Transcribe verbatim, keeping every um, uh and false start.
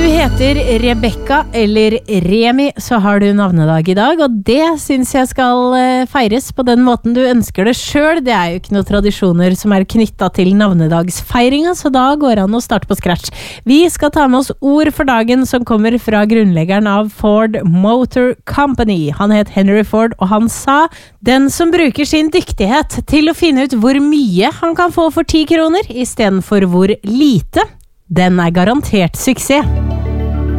du heter Rebecca eller Remi, så har du navnedag i dag, og det synes jeg skal feires på den måten du ønsker det selv. Det er jo ikke noen tradisjoner som er knyttet til navnedagsfeiringen, så da går det an å starte på scratch. Vi skal ta med oss ord for dagen som kommer fra grunnleggeren av Ford Motor Company. Han het Henry Ford, og han sa: den som bruker sin dyktighet til å finne ut hvor mye han kan få for ti kroner, i stedet for hvor lite, den er garantert suksess.